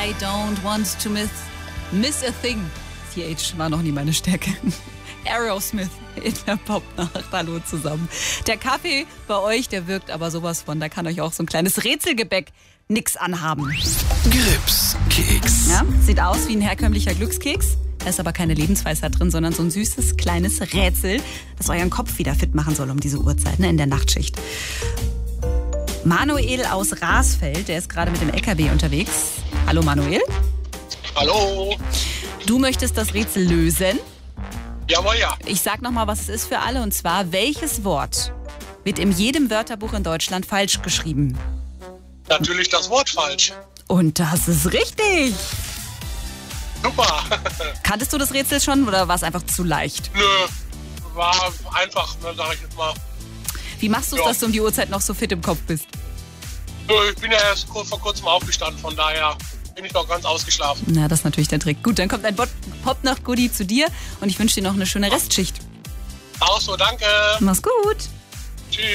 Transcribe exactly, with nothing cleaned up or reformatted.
I don't want to miss, miss a thing. T H war noch nie meine Stärke. Aerosmith in der Popnacht. Hallo zusammen. Der Kaffee bei euch, der wirkt aber sowas von. Da kann euch auch so ein kleines Rätselgebäck nix anhaben. Gripskeks. Ja, sieht aus wie ein herkömmlicher Glückskeks. Da ist aber keine Lebensweisheit drin, sondern so ein süßes, kleines Rätsel, das euren Kopf wieder fit machen soll um diese Uhrzeit, ne, in der Nachtschicht. Manuel aus Rasfeld, der ist gerade mit dem L K W unterwegs. Hallo Manuel. Hallo. Du möchtest das Rätsel lösen. Jawohl, ja. Ich sag nochmal, was es ist für alle. Und zwar, welches Wort wird in jedem Wörterbuch in Deutschland falsch geschrieben? Natürlich das Wort falsch. Und das ist richtig. Super. Kanntest du das Rätsel schon oder war es einfach zu leicht? Nö, war einfach, ne, sag ich jetzt mal. Wie machst du es, Ja. dass du um die Uhrzeit noch so fit im Kopf bist? Nö, ich bin ja erst kurz vor kurzem aufgestanden, von daher bin ich noch ganz ausgeschlafen. Na, das ist natürlich der Trick. Gut, dann kommt ein Bot- Popnacht-Goodie zu dir und ich wünsche dir noch eine schöne Restschicht. Auch so, danke. Mach's gut.